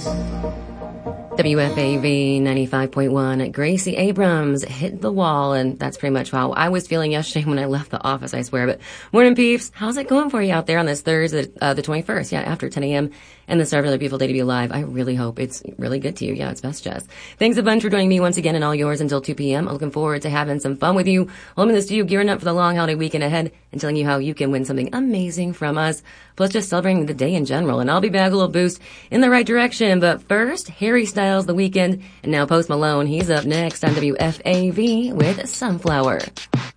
WFAV 95.1. Gracie Abrams hit the wall, and that's pretty much how I was feeling yesterday when I left the office, I swear. But morning, peeps. How's it going for you out there on this Thursday, the 21st? Yeah, after 10 a.m. and the start of another beautiful day to be alive. I really hope it's really good to you. Yeah, it's best, Jess. Thanks a bunch for joining me once again and all yours until 2 p.m. I'm looking forward to having some fun with you. While I'm in the studio gearing up for the long holiday weekend ahead and telling you how you can win something amazing from us. Plus just celebrating the day in general. And I'll be back a little boost in the right direction. But first, Harry Styles, The Weeknd, and now Post Malone. He's up next on WFAV with Sunflower.